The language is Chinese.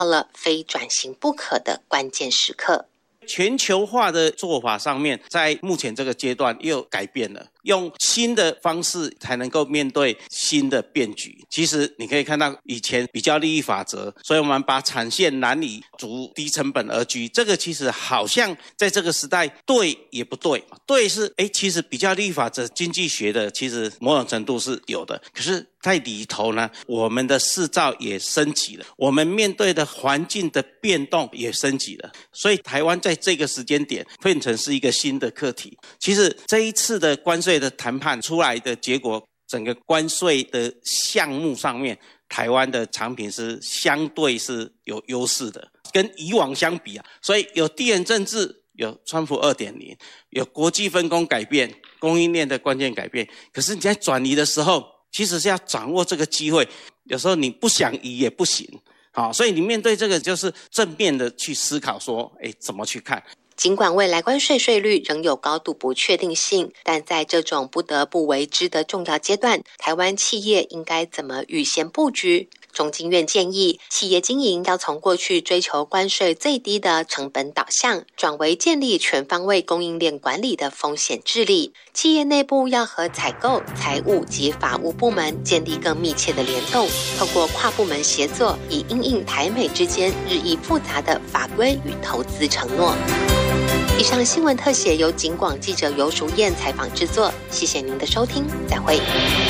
到了非转型不可的关键时刻。 全球化的做法上面，在目前这个阶段又改变了，用新的方式才能够面对新的变局。其实你可以看到以前比较利益法则，所以我们把产线南移，逐低成本而居，这个其实好像在这个时代对也不对。对是其实比较利益法则经济学的其实某种程度是有的，可是在里头呢，我们的世造也升级了，我们面对的环境的变动也升级了，所以台湾在这个时间点变成是一个新的课题。其实这一次的关税的谈判出来的结果，整个关税的项目上面，台湾的产品是相对是有优势的，跟以往相比啊，所以有地缘政治，有川普 2.0， 有国际分工改变，供应链的关键改变，可是你在转移的时候，其实是要掌握这个机会，有时候你不想移也不行。好，所以你面对这个就是正面的去思考说，怎么去看。 尽管未来关税税率仍有高度不确定性，但在这种不得不为之的重要阶段，台湾企业应该怎么预先布局？中经院建议，企业经营要从过去追求关税最低的成本导向，转为建立全方位供应链管理的风险治理。企业内部要和采购、财务及法务部门建立更密切的联动，透过跨部门协作，以因应台美之间日益复杂的法规与投资承诺。以上新闻特写由警广记者游淑燕采访制作，谢谢您的收听，再会。